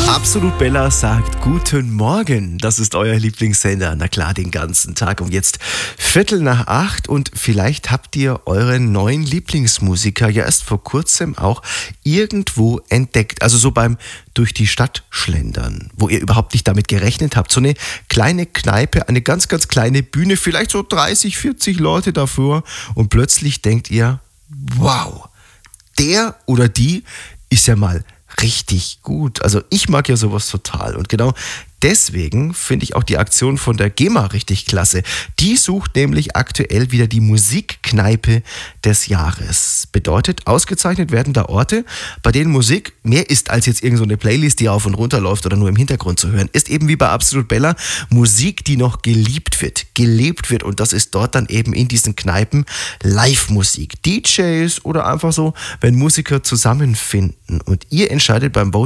Absolut Bella sagt Guten Morgen. Das ist euer Lieblingssender. Na klar, den ganzen Tag. Und jetzt 7:45 und vielleicht habt ihr euren neuen Lieblingsmusiker ja erst vor kurzem auch irgendwo entdeckt. Also so beim durch die Stadt schlendern, wo ihr überhaupt nicht damit gerechnet habt. So eine kleine Kneipe, eine ganz, ganz kleine Bühne, vielleicht so 30, 40 Leute davor und plötzlich denkt ihr, wow, der oder die ist ja mal richtig gut. Also ich mag ja sowas total. Und genau deswegen finde ich auch die Aktion von der GEMA richtig klasse. Die sucht nämlich aktuell wieder die Musikkneipe des Jahres. Bedeutet, ausgezeichnet werden da Orte, bei denen Musik mehr ist als jetzt irgend so eine Playlist, die auf und runter läuft oder nur im Hintergrund zu hören. Ist eben wie bei Absolut Bella Musik, die noch geliebt wird, gelebt wird. Und das ist dort dann eben in diesen Kneipen Live-Musik. DJs oder einfach so, wenn Musiker zusammenfinden. Und ihr entscheidet beim Voting